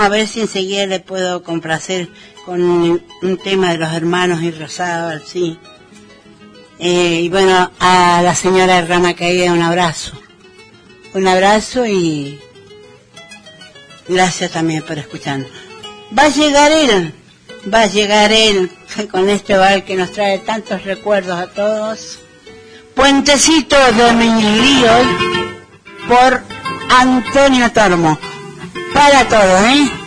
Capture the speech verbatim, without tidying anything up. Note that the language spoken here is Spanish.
A ver si enseguida le puedo complacer con un tema de los hermanos Irrazábal, sí. Eh, y bueno, a la señora Rama Caída un abrazo. Un abrazo y gracias también por escucharnos. Va a llegar él, va a llegar él con este bar que nos trae tantos recuerdos a todos. Puentecito de Meñiglío por Antonio Tormo. Para todos, ¿eh?